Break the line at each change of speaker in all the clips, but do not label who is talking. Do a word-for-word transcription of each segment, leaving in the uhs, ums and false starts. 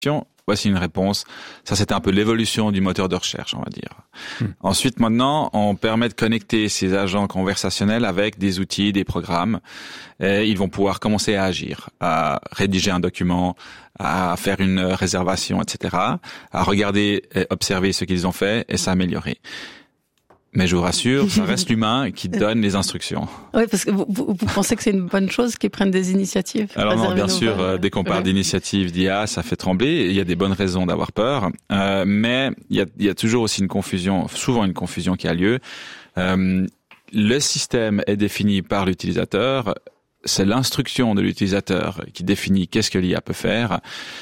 voici une réponse. Ça, c'était un peu l'évolution du moteur de recherche, on va dire. Hmm. Ensuite, maintenant, on permet de connecter ces agents conversationnels avec des outils, des programmes. Et ils vont pouvoir commencer à agir, à rédiger un document, à faire une réservation, et cetera, à regarder et observer ce qu'ils ont fait et s'améliorer. Mais je vous rassure, ça reste l'humain qui donne les instructions.
Oui, parce que vous, vous, vous pensez que c'est une bonne chose qu'ils prennent des initiatives?
Alors non, bien sûr, euh, dès qu'on parle ouais. d'initiatives d'I A, ça fait trembler. Il y a des bonnes raisons d'avoir peur, euh, mais il y a, il y a toujours aussi une confusion, souvent une confusion qui a lieu. Euh, le système est défini par l'utilisateur. C'est l'instruction de l'utilisateur qui définit qu'est-ce que l'I A peut faire.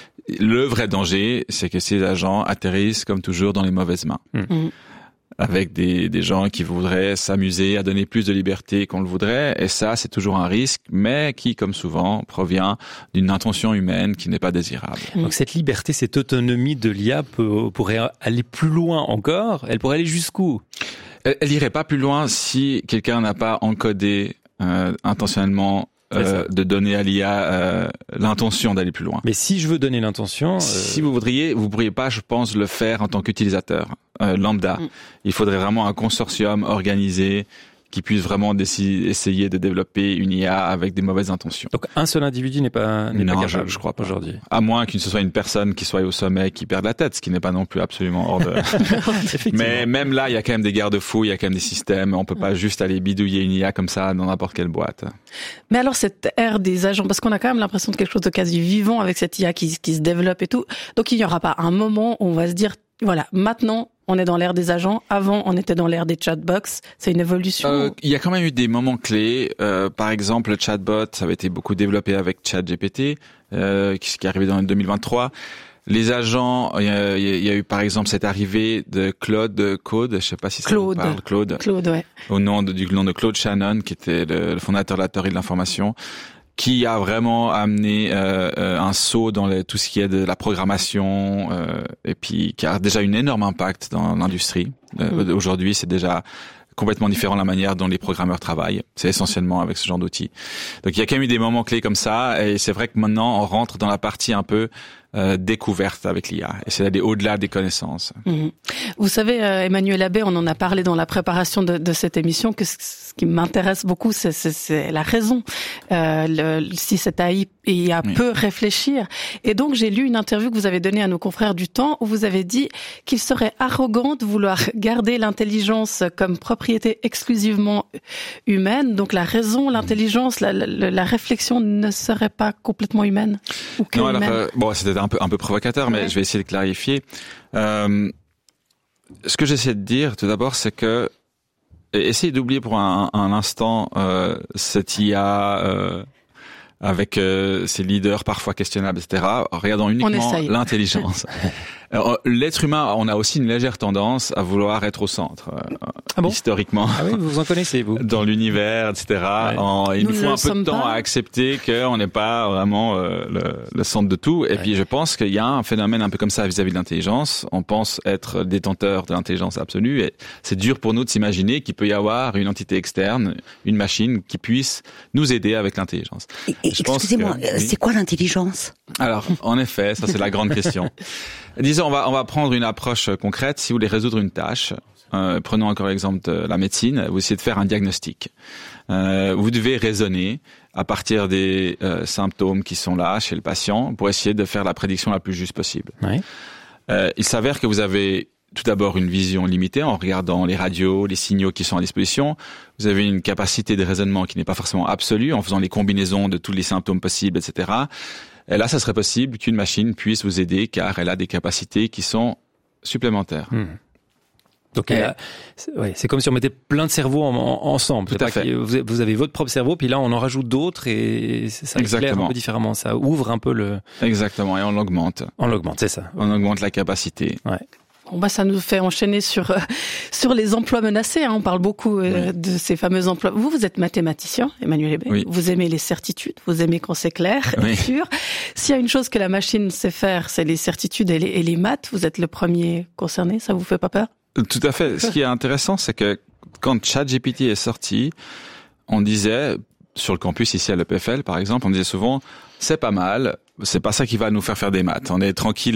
Le vrai danger, c'est que ces agents atterrissent, comme toujours, dans les mauvaises mains. Mmh. Avec des, des gens qui voudraient s'amuser à donner plus de liberté qu'on le voudrait. Et ça, c'est toujours un risque, mais qui, comme souvent, provient d'une intention humaine qui n'est pas désirable.
Donc cette liberté, cette autonomie de l'I A peut, pourrait aller plus loin encore. Elle pourrait aller jusqu'où?
Elle, elle irait pas plus loin si quelqu'un n'a pas encodé euh, intentionnellement Euh, de donner à l'I A euh, l'intention d'aller plus loin.
Mais si je veux donner l'intention... Euh...
Si vous voudriez, vous pourriez pas, je pense, le faire en tant qu'utilisateur euh, lambda. Mm. Il faudrait vraiment un consortium organisé qui puisse vraiment décider, essayer de développer une I A avec des mauvaises intentions.
Donc un seul individu n'est pas, n'est
non,
pas capable,
je, je crois pas
aujourd'hui.
À moins que ce soit une personne qui soit au sommet qui perde la tête, ce qui n'est pas non plus absolument hors de... Mais même là, il y a quand même des garde-fous, il y a quand même des systèmes. On peut pas juste aller bidouiller une I A comme ça dans n'importe quelle boîte.
Mais alors cette ère des agents, parce qu'on a quand même l'impression de quelque chose de quasi vivant avec cette I A qui, qui se développe et tout. Donc il n'y aura pas un moment où on va se dire, voilà, maintenant, on est dans l'ère des agents. Avant, on était dans l'ère des chatbox. C'est une évolution.
Euh, il y a quand même eu des moments clés. Euh, par exemple, le chatbot, ça avait été beaucoup développé avec ChatGPT, euh, qui, qui est arrivé dans deux mille vingt-trois. Les agents, il y a, il y a eu par exemple cette arrivée de Claude Code, je sais pas si ça
Claude.
vous parle, Claude.
Claude, ouais.
Au nom de, du nom de Claude Shannon, qui était le, le fondateur de la théorie de l'information, qui a vraiment amené euh, euh, un saut dans le, tout ce qui est de la programmation, euh, et puis qui a déjà un énorme impact dans l'industrie. Euh, mmh. Aujourd'hui, c'est déjà complètement différent la manière dont les programmeurs travaillent. C'est essentiellement avec ce genre d'outils. Donc il y a quand même eu des moments clés comme ça, et c'est vrai que maintenant on rentre dans la partie un peu euh, découverte avec l'I A, et c'est d'aller au-delà des connaissances.
Mmh. Vous savez, euh, Emmanuel Abbé, on en a parlé dans la préparation de, de cette émission, que ce, ce qui m'intéresse beaucoup, c'est, c'est, c'est la raison. Euh, le, si cette A I a oui. peut réfléchir. Et donc j'ai lu une interview que vous avez donnée à nos confrères du Temps, où vous avez dit qu'il serait arrogant de vouloir garder l'intelligence comme propriété exclusivement humaine. Donc la raison, l'intelligence, la, la, la réflexion ne serait pas complètement humaine ou que
non,
humaine.
Alors, euh, bon, c'était un peu un peu provocateur, mais ouais. je vais essayer de clarifier. Euh, ce que j'essaie de dire, tout d'abord, c'est que essayez d'oublier pour un, un instant euh, cette I A euh, avec euh, ses leaders parfois questionnables, et cetera. Regardons uniquement l'intelligence. Alors, l'être humain, on a aussi une légère tendance à vouloir être au centre, euh,
ah bon
historiquement.
Ah oui, vous en connaissez, vous.
Dans l'univers, et cetera. Ouais. En, il nous, nous faut un peu de temps pas. à accepter qu'on n'est pas vraiment euh, le, le centre de tout. Et ouais. puis, je pense qu'il y a un phénomène un peu comme ça vis-à-vis de l'intelligence. On pense être détenteur de l'intelligence absolue, et c'est dur pour nous de s'imaginer qu'il peut y avoir une entité externe, une machine qui puisse nous aider avec l'intelligence.
Et, et, excusez-moi, que, oui. c'est quoi l'intelligence ?
Alors, en effet, ça c'est la grande question. Disons, on va on va prendre une approche concrète. Si vous voulez résoudre une tâche, euh, prenons encore l'exemple de la médecine. Vous essayez de faire un diagnostic. Euh, vous devez raisonner à partir des euh, symptômes qui sont là chez le patient pour essayer de faire la prédiction la plus juste possible.
Oui.
Euh, il s'avère que vous avez tout d'abord une vision limitée en regardant les radios, les signaux qui sont à disposition. Vous avez une capacité de raisonnement qui n'est pas forcément absolue en faisant les combinaisons de tous les symptômes possibles, et cetera. Et là, ça serait possible qu'une machine puisse vous aider car elle a des capacités qui sont supplémentaires.
Mmh. Donc, elle a, c'est, ouais, c'est comme si on mettait plein de cerveaux en, en, ensemble.
Tout
c'est
à
pas
fait.
Vous, vous avez votre propre cerveau, puis là, on en rajoute d'autres et ça éclaire un peu différemment. Ça ouvre un peu le...
Exactement, et on l'augmente.
On l'augmente, c'est ça.
On augmente la capacité.
Ouais.
Bon bah ça nous fait enchaîner sur euh, sur les emplois menacés. Hein. On parle beaucoup euh, oui. de ces fameux emplois. Vous, vous êtes mathématicien, Emmanuel Abbé.
Oui.
Vous aimez les certitudes. Vous aimez quand c'est clair oui. et sûr. S'il y a une chose que la machine sait faire, c'est les certitudes et les, et les maths. Vous êtes le premier concerné. Ça vous fait pas peur ?
Tout à fait. Ce qui est intéressant, c'est que quand ChatGPT est sorti, on disait sur le campus ici à l'E P F L, par exemple, on disait souvent c'est pas mal. C'est pas ça qui va nous faire faire des maths. On est tranquille